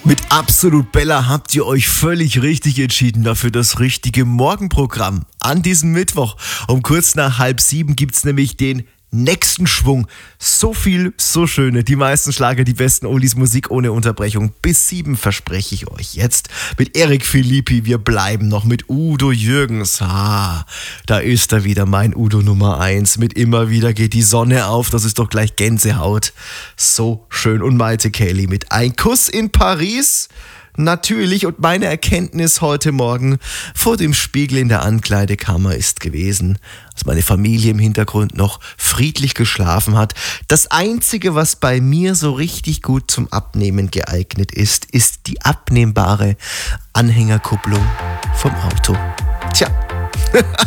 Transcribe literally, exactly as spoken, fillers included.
Mit Absolut Bella habt ihr euch völlig richtig entschieden dafür das richtige Morgenprogramm. An diesem Mittwoch um kurz nach halb sieben gibt's nämlich den nächsten Schwung. So viel, so schöne. Die meisten Schlager, die besten Oldies, Musik ohne Unterbrechung. Bis sieben verspreche ich euch jetzt mit Eric Philippi. Wir bleiben noch mit Udo Jürgens. Ah, da ist er wieder, mein Udo Nummer eins. Mit immer wieder geht die Sonne auf. Das ist doch gleich Gänsehaut. So schön. Und Maite Kelly mit Ein Kuss in Paris. Natürlich, und meine Erkenntnis heute Morgen vor dem Spiegel in der Ankleidekammer ist gewesen, dass meine Familie im Hintergrund noch friedlich geschlafen hat. Das Einzige, was bei mir so richtig gut zum Abnehmen geeignet ist, ist die abnehmbare Anhängerkupplung vom Auto. Tja.